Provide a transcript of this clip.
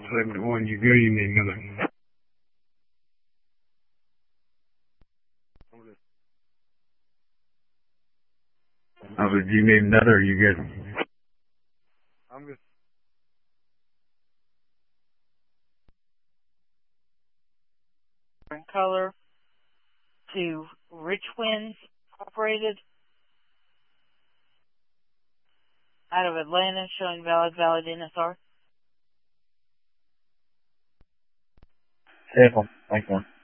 71, you good? You need another. I said, do you need another, or you good? I'm good. Color to Rich Winds Incorporated out of Atlanta, showing valid NSR. Careful. Thanks, man.